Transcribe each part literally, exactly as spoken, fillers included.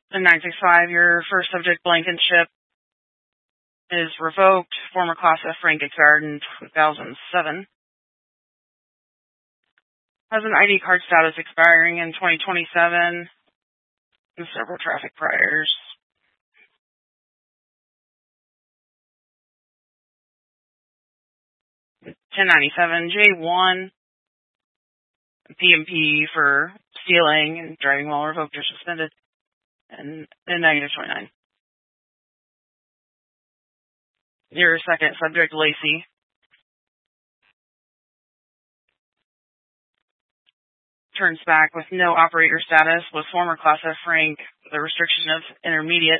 In nine six five, your first subject blankenship is revoked. Former Class F rank expired in two thousand seven. Has an I D card status expiring in twenty twenty-seven. And several traffic priors. ten ninety-seven J one. P M P for stealing and driving while revoked or suspended. And then negative twenty-nine. Your second subject, Lacey. Turns back with no operator status, with former Class F rank, the restriction of intermediate.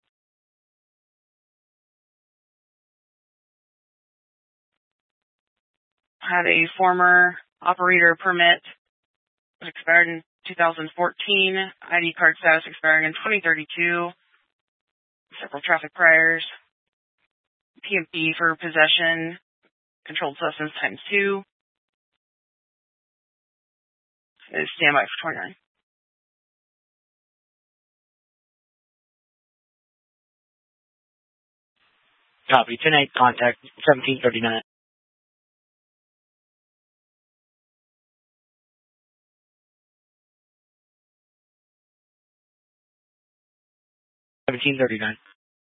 Had a former operator permit that expired in two thousand fourteen. I D card status expiring in twenty thirty-two. Several traffic priors. P M P for possession, controlled substance times two. Is standby for twenty-nine. Copy. ten eight, contact seventeen thirty-nine. seventeen thirty-nine.